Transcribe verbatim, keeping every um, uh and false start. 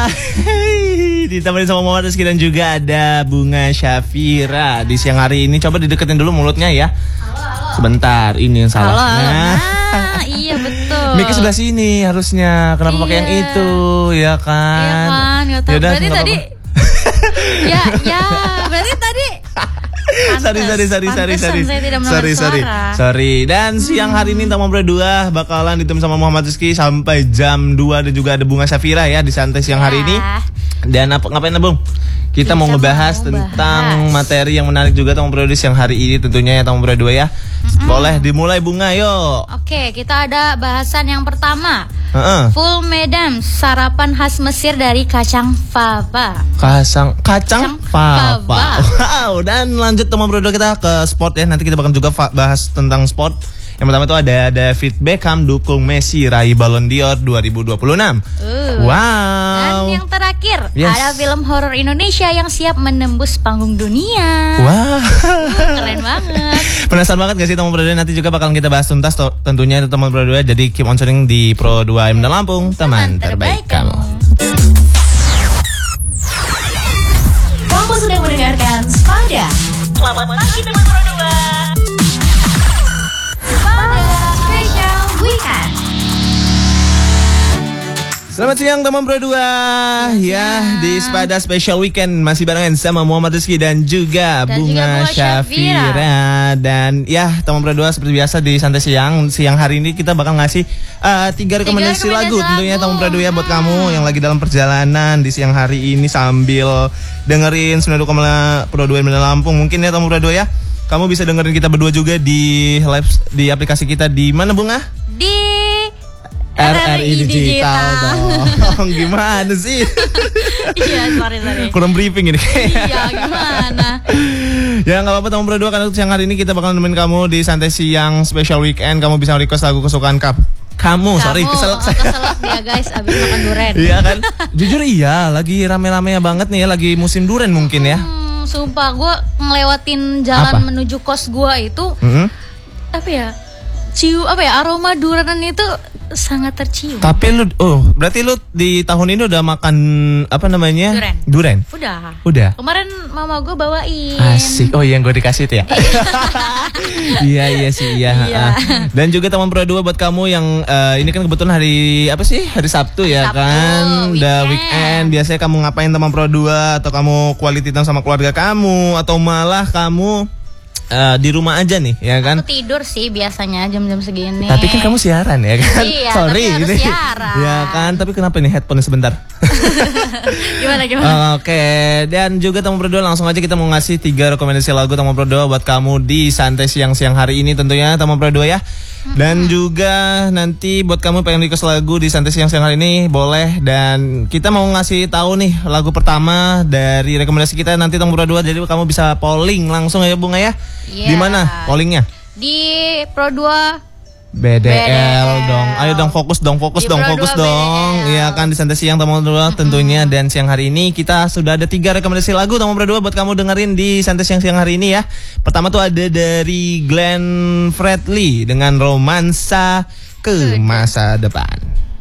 Ditemani sama Muhammad Rizky dan juga ada Bunga Syafira di siang hari ini. Coba dideketin dulu mulutnya ya. Halo, halo. Sebentar, ini yang salah. Halo, halo. Nah, nah iya betul. Miki sebelah sini harusnya. Kenapa iya. pakai yang itu, ya kan? Iya kan, gak tahu. Yaudah, berarti gak tadi. ya, ya, berarti tadi. Pantes, sorry, sorry, sorry, sorry, sorry, saya tidak sorry, sorry, suara. sorry. Dan siang hari ini Tamu Berdua bakalan ditemani sama Muhammad Rizky sampai jam dua dan juga ada Bunga Syafira ya di santai siang hari ini. Dan apa ngapain Bung? Kita, Kita mau ngebahas mau tentang bahas. materi yang menarik juga Tamu Berdua siang hari ini tentunya ya Tamu Berdua ya. Mm-hmm. Boleh dimulai Bunga, yuk. Oke, kita ada bahasan yang pertama. Uh-uh. Full Medam, sarapan khas Mesir dari kacang fava. Kacang kacang, kacang fava. fava. Wow, dan lanjut Tamu Berdua kita ke sport ya. Nanti kita bakal juga bahas tentang sport. Yang pertama itu ada David Beckham dukung Messi raih Ballon d'Or dua ribu dua puluh enam. Uh. Wow. Dan yang terakhir yes. ada film horor Indonesia yang siap menembus panggung dunia. Wow. Uh, keren banget. Penasaran banget gak sih Tamu Berdua? Nanti juga bakalan kita bahas tuntas tentunya itu Tamu Berdua. Jadi keep on tuning di Pro dua M dan Lampung, teman, teman terbaik, terbaik kamu. Kamu sedang mendengarkan Spada. Selamat pagi teman Pro dua. Selamat siang teman Pro dua ya, di Spada Special Weekend masih barengan sama Muhammad Rizky dan juga dan Bunga, juga Syafira. Dan ya teman Pro dua seperti biasa di santai siang siang hari ini kita bakal ngasih uh, tiga rekomendasi lagu tentunya teman Pro dua ya buat kamu yang lagi dalam perjalanan di siang hari ini sambil dengerin sembilan puluh dua koma Pro dua M Lampung mungkin ya teman Pro dua ya. Kamu bisa dengerin kita berdua juga di live di aplikasi kita di mana Bunga? Di R R I Digital dong. Gimana sih? Iya, sorry, sorry. Kurang briefing ini. Iya, gimana? Ya nggak apa-apa teman berdua karena siang hari ini kita bakal nemenin kamu di santai siang special weekend. Kamu bisa request lagu kesukaan kap. Kamu, Kamu, sorry, keselak saya. Keselak dia guys, abis makan durian. Iya kan? Jujur iya, lagi rame-ramenya banget nih ya, lagi musim durian mungkin ya. Hmm, sumpah, gue ngelewatin jalan apa? menuju kos gue itu, Mm-hmm. apa ya? Cium apa ya? Aroma durian itu sangat tercium. Tapi lu, oh, berarti lu di tahun ini udah makan apa namanya? Durian. Durian. Udah. Udah. Kemarin mama gue bawain. Asik. Oh iya, yang gue dikasih itu ya. Iya iya sih iya. Iya. Dan juga teman Pro dua buat kamu yang uh, ini kan kebetulan hari apa sih? Hari Sabtu ya Sabtu, kan. Udah weekend. weekend. Biasanya kamu ngapain teman Pro dua atau kamu quality time sama keluarga kamu atau malah kamu Uh, di rumah aja nih, ya kan? Aku tidur sih biasanya jam-jam segini. Tapi kan kamu siaran ya kan? Iya, sorry, tapi harus gitu. siaran. Ya kan? Tapi kenapa nih headphone sebentar? Gimana gimana? Uh, Oke, okay. Dan juga teman berdua langsung aja kita mau ngasih tiga rekomendasi lagu teman berdua buat kamu di santai siang-siang hari ini tentunya teman berdua ya. Dan juga nanti buat kamu pengen request lagu di santai siang-siang hari ini boleh. Dan kita mau ngasih tahu nih lagu pertama dari rekomendasi kita nanti teman berdua. Jadi kamu bisa polling langsung ya Bunga ya. Yeah. Di mana pollingnya? Di Pro dua B D L, B D L dong. Ayo dong fokus dong, fokus di dong, Pro fokus dua dong. Iya kan di santai siang teman berdua tentunya. Dan siang hari ini kita sudah ada tiga rekomendasi lagu teman berdua buat kamu dengerin di santai siang siang hari ini ya. Pertama tuh ada dari Glenn Fredly dengan Romansa ke Masa Depan.